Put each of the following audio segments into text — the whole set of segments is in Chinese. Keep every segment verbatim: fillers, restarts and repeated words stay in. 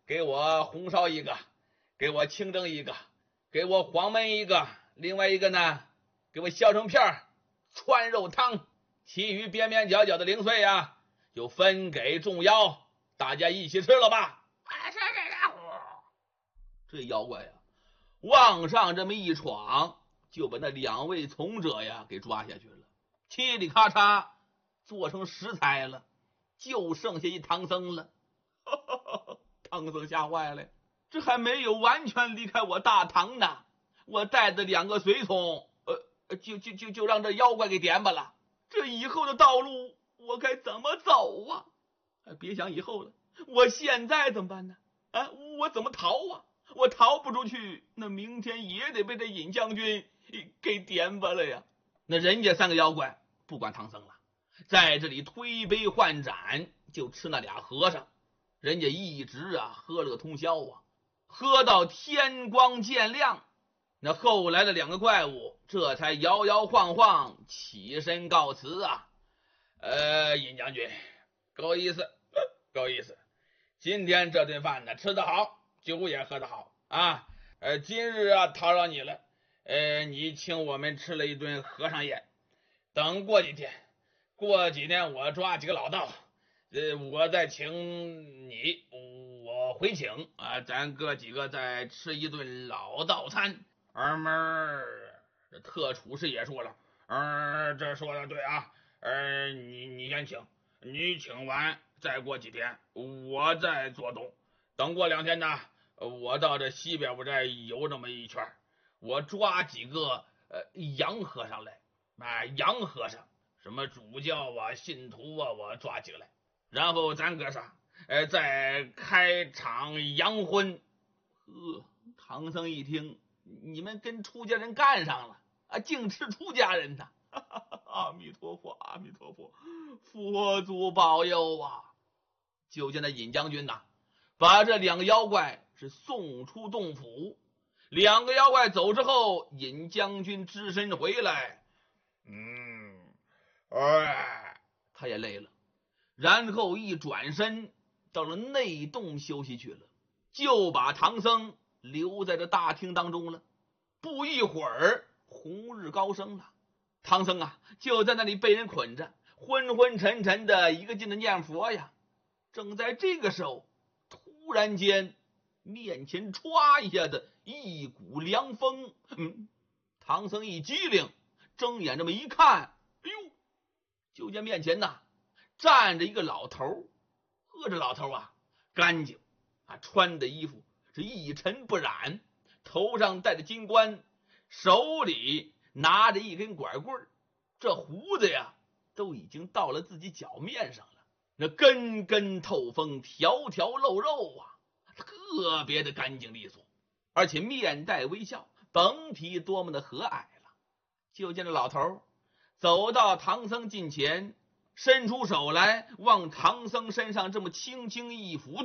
给我红烧一个，给我清蒸一个，给我黄焖一个，另外一个呢，给我削成片串肉汤，其余边边角角的零碎啊，就分给众妖，大家一起吃了吧。 是是是。 这妖怪呀，往上这么一闯，就把那两位从者呀给抓下去了，嘁里咔嚓做成食材了，就剩下一唐僧了。唐僧吓坏了，这还没有完全离开我大唐呢，我带着两个随从，呃，就就就就让这妖怪给点吧了。这以后的道路我该怎么走啊？别想以后了，我现在怎么办呢？啊，我怎么逃啊？我逃不出去，那明天也得被这尹将军给点吧了呀。那人家三个妖怪不管唐僧了，在这里推杯换盏，就吃那俩和尚。人家一直啊喝了个通宵啊，喝到天光渐亮。那后来的两个怪物这才摇摇晃晃起身告辞啊。呃，尹将军，够意思，够意思。今天这顿饭呢吃得好，酒也喝得好啊。呃，今日啊叨扰你了，呃，你请我们吃了一顿和尚宴。等过几天，过几天我抓几个老道，呃，我再请你，我回请啊，咱哥几个再吃一顿老道餐。二妹儿，这特处士也说了，嗯，这说的对啊，呃，你你先请，你请完再过几天，我再做东。等过两天呢，我到这西边我这游这么一圈，我抓几个呃洋和尚来啊，洋和尚，什么主教啊、信徒啊，我抓几个来，然后咱哥仨呃再开场洋荤。呵，唐僧一听，你们跟出家人干上了啊，净吃出家人呐！阿弥陀佛，阿弥陀佛，佛祖保佑啊！就见那尹将军呐，把这两个妖怪是送出洞府。两个妖怪走之后，尹将军只身回来，嗯，哎，他也累了，然后一转身到了内洞休息去了，就把唐僧留在这大厅当中了。不一会儿，红日高升了，唐僧啊就在那里被人捆着，昏昏沉沉的一个劲的念佛呀。正在这个时候，突然间面前歘一下子一股凉风，嗯，唐僧一激灵，睁眼这么一看，哎呦，就见面前呐站着一个老头。呵，这老头啊干净啊，穿的衣服是一尘不染，头上戴着金冠，手里拿着一根拐棍，这胡子呀都已经到了自己脚面上了，那根根透风，条条露肉啊，特别的干净利索，而且面带微笑，甭提多么的和蔼了。就见这老头走到唐僧近前，伸出手来往唐僧身上这么轻轻一抚，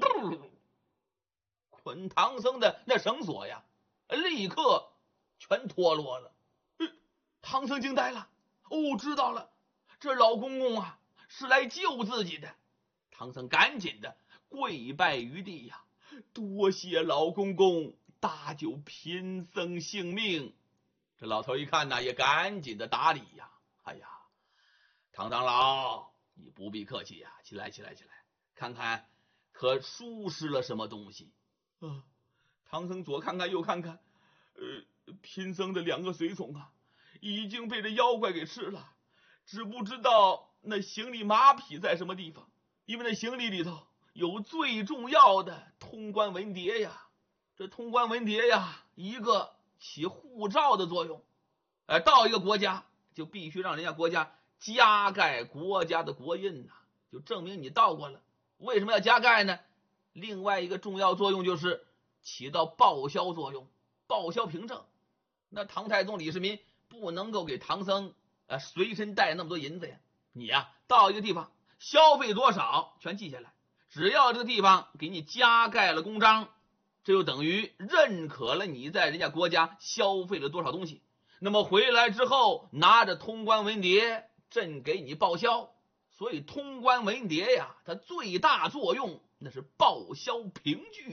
捆唐僧的那绳索呀立刻全脱落了。唐僧惊呆了，哦，知道了，这老公公啊是来救自己的。唐僧赶紧的跪拜于地呀，多谢老公公搭救贫僧性命。这老头一看呢，也赶紧的打理呀，哎呀，唐长老你不必客气呀，起来起来起来，看看可疏失了什么东西啊？唐僧左看看右看看，呃，贫僧的两个随从啊已经被这妖怪给吃了，只不知道那行李马匹在什么地方，因为那行李里头有最重要的通关文牒呀。这通关文牒呀，一个起护照的作用，呃，到一个国家就必须让人家国家加盖国家的国印呐、啊，就证明你到过了。为什么要加盖呢？另外一个重要作用就是起到报销作用，报销凭证。那唐太宗李世民不能够给唐僧呃随身带那么多银子呀，你呀、啊、到一个地方消费多少全记下来，只要这个地方给你加盖了公章，这就等于认可了你在人家国家消费了多少东西。那么回来之后拿着通关文牒，朕给你报销。所以通关文牒呀，它最大作用那是报销凭据。